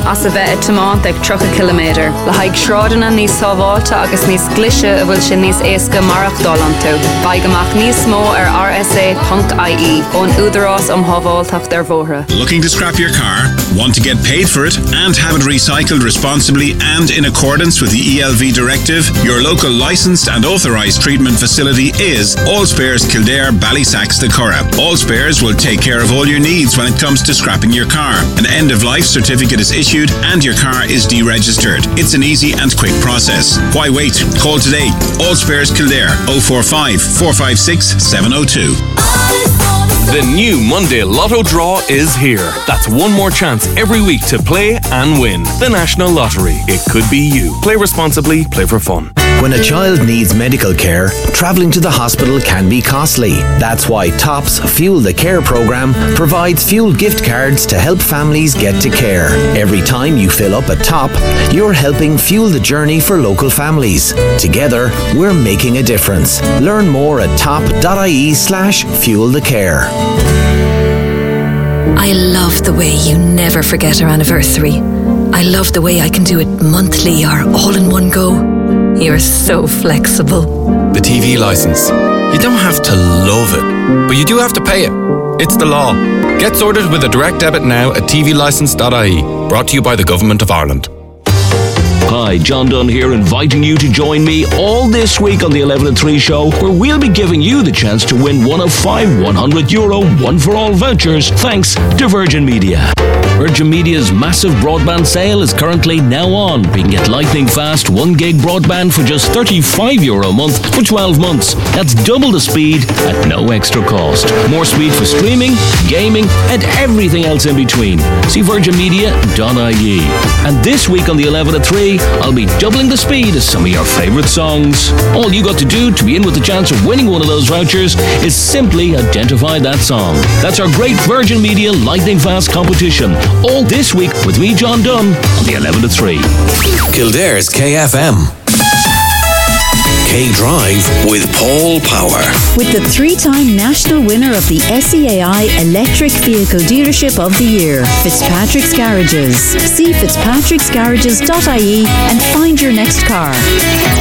as a bheith tománt ag 3 kilometr. Le haig shrádanna níos sábháilte agus níos glise a bhfuil sin níos éasca marach dálan tú. Baigamach níos mó ar rsa.ie ón údarás hábháilteach dar bhóthra. Looking to scrap your car? Want to get paid for it and have it recycled responsibly and in accordance with the ELV directive? Your local licensed and authorised treatment facility is All Spares Kildare, Ballysacks, the Curragh. All Spares will take care of all your needs when it comes to scrapping your car. An end-of-life certificate is issued and your car is deregistered. It's an easy and quick process. Why wait? Call today. All Spares Kildare 045 456 702. The new Monday Lotto draw is here. That's one more chance every week to play and win. The National Lottery. It could be you. Play responsibly, play for fun. When a child needs medical care, travelling to the hospital can be costly. That's why TOPS Fuel the Care programme provides fuel gift cards to help families get to care. Every time you fill up a top, you're helping fuel the journey for local families. Together, we're making a difference. Learn more at top.ie/fuelthecare. I love the way you never forget our anniversary. I love the way I can do it monthly or all in one go. You're so flexible. The TV licence. You don't have to love it, but you do have to pay it. It's the law. Get sorted with a direct debit now at tvlicence.ie. Brought to you by the Government of Ireland. Hi, John Dunn here, inviting you to join me all this week on the 11 at 3 show, where we'll be giving you the chance to win one of 5 €100 one-for-all vouchers, thanks to Virgin Media. Virgin Media's massive broadband sale is currently now on. We can get lightning fast 1 gig broadband for just €35 a month for 12 months. That's double the speed at no extra cost. More speed for streaming, gaming, and everything else in between. See virginmedia.ie. And this week on the 11 at 3, I'll be doubling the speed of some of your favourite songs. All you got to do to be in with the chance of winning one of those vouchers is simply identify that song. That's our great Virgin Media lightning fast competition. All this week with me, John Dunn, on the 11 at 3. Kildare's KFM. K-Drive with Paul Power. With the 3-time national winner of the SEAI Electric Vehicle Dealership of the Year, Fitzpatrick's Garages. See fitzpatricksgarages.ie and find your next car.